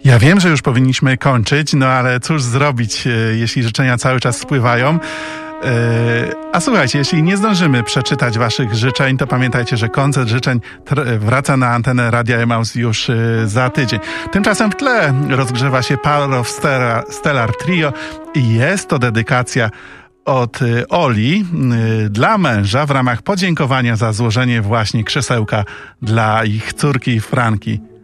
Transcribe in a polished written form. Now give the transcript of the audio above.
Ja wiem, że już powinniśmy kończyć, no ale cóż zrobić, jeśli życzenia cały czas spływają. A słuchajcie, jeśli nie zdążymy przeczytać waszych życzeń, to pamiętajcie, że koncert życzeń wraca na antenę Radia Emaus już za tydzień. Tymczasem w tle rozgrzewa się Power of Stellar Trio i jest to dedykacja od Oli dla męża w ramach podziękowania za złożenie właśnie krzesełka dla ich córki Franki.